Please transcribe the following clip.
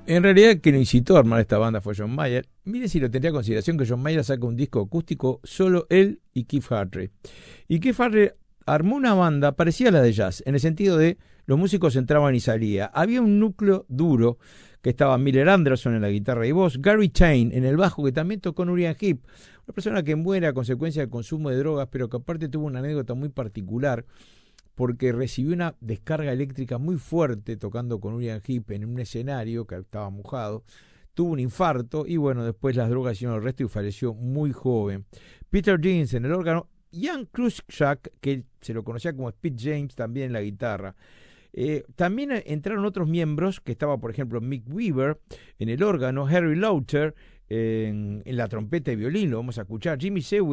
En realidad, quien lo incitó a armar esta banda fue John Mayer. Mire si lo tendría en consideración que John Mayer saca un disco acústico, solo él y Keith Hartley. Y Keith Hartley armó una banda parecida a la de jazz, en el sentido de los músicos entraban y salían. Había un núcleo duro, que estaba Miller Anderson en la guitarra y voz, Gary Chain en el bajo, que también tocó en Uriah Heep, una persona que muere a consecuencia del consumo de drogas, pero que aparte tuvo una anécdota muy particular, porque recibió una descarga eléctrica muy fuerte tocando con Uriah Heep en un escenario que estaba mojado, tuvo un infarto y bueno, después las drogas hicieron el resto y falleció muy joven. Peter Jeans en el órgano, Jan Kruzak, que se lo conocía como Speed James, también en la guitarra. También entraron otros miembros, que estaba por ejemplo Mick Weaver en el órgano, Harry Lauter en la trompeta y violín, lo vamos a escuchar, Jimmy Sewe